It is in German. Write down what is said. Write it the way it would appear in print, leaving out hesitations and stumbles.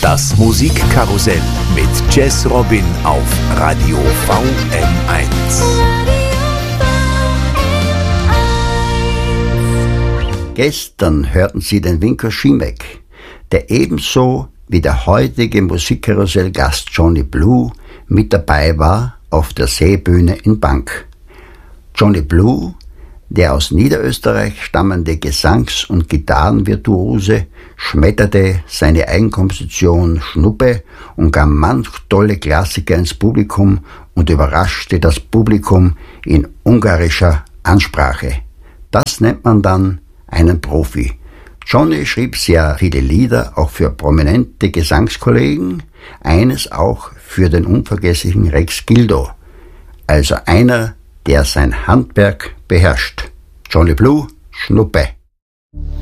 Das Musikkarussell mit Jazz Robin auf Radio VM1. Gestern hörten Sie den Winko Schimek, der ebenso wie der heutige Musikkarussell-Gast Johnny Blue mit dabei war auf der Seebühne in Bank. Johnny Blue, der aus Niederösterreich stammende Gesangs- und Gitarrenvirtuose, schmetterte seine Eigenkomposition Schnuppe und gab manch tolle Klassiker ins Publikum und überraschte das Publikum in ungarischer Ansprache. Das nennt man dann einen Profi. Johnny schrieb sehr viele Lieder, auch für prominente Gesangskollegen, eines auch für den unvergesslichen Rex Gildo, also einer, der sein Handwerk beherrscht. Johnny Blue, Schnuppe.